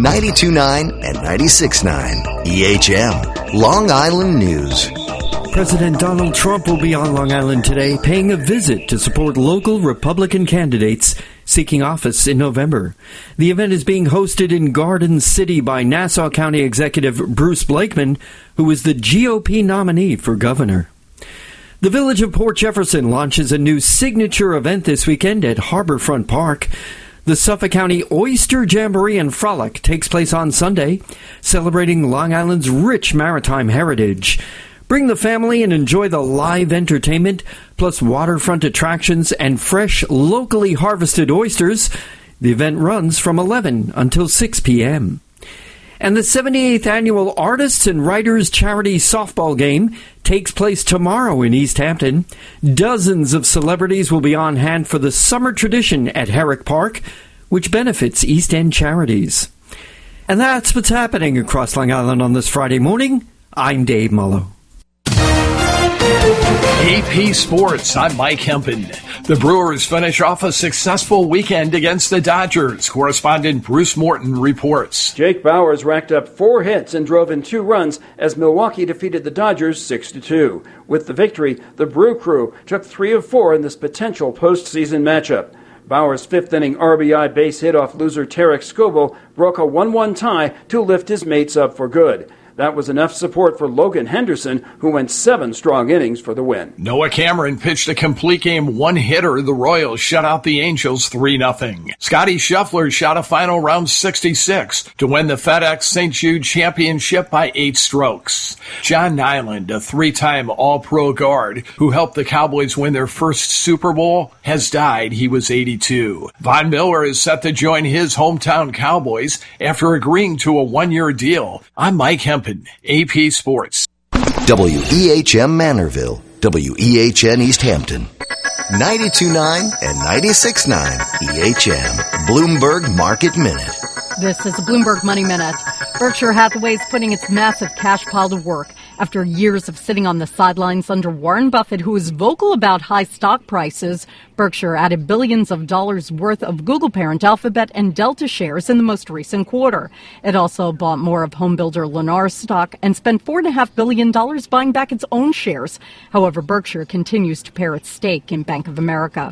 92.9 and 96.9 EHM, Long Island News. President Donald Trump will be on Long Island today, paying a visit to support local Republican candidates seeking office in November. The event is being hosted in Garden City by Nassau County Executive Bruce Blakeman, who is the GOP nominee for governor. The Village of Port Jefferson launches a new signature event this weekend at Harborfront Park. The Suffolk County Oyster Jamboree and Frolic takes place on Sunday, celebrating Long Island's rich maritime heritage. Bring the family and enjoy the live entertainment, plus waterfront attractions and fresh, locally harvested oysters. The event runs from 11 until 6 p.m. And the 78th Annual Artists and Writers Charity Softball Game takes place tomorrow in East Hampton. Dozens of celebrities will be on hand for the summer tradition at Herrick Park, which benefits East End charities. And that's what's happening across Long Island on this Friday morning. I'm Dave Mullo. AP Sports, I'm Mike Hempen. The Brewers finish off a successful weekend against the Dodgers. Correspondent Bruce Morton reports. Jake Bauers racked up 4 hits and drove in 2 runs as Milwaukee defeated the Dodgers 6-2. With the victory, the Brew Crew took 3 of 4 in this potential postseason matchup. Bauers' 5th-inning RBI base hit off loser Tarek Skubal broke a 1-1 tie to lift his mates up for good. That was enough support for Logan Henderson, who went 7 strong innings for the win. Noah Cameron pitched a complete game 1-hitter. The Royals shut out the Angels 3-0. Scotty Scheffler shot a final round 66 to win the FedEx St. Jude Championship by 8 strokes. John Nyland, a 3-time All-Pro guard who helped the Cowboys win their first Super Bowl, has died. He was 82. Von Miller is set to join his hometown Cowboys after agreeing to a 1-year deal. I'm Mike Hempen. AP Sports. WEHM Manorville, WEHN East Hampton, 92.9 and 96.9 EHM, Bloomberg Market Minute. This is the Bloomberg Money Minute. Berkshire Hathaway is putting its massive cash pile to work after years of sitting on the sidelines under Warren Buffett, who is vocal about high stock prices. Berkshire added billions of dollars worth of Google parent Alphabet and Delta shares in the most recent quarter. It also bought more of homebuilder Lennar stock and spent $4.5 billion buying back its own shares. However, Berkshire continues to pare its stake in Bank of America.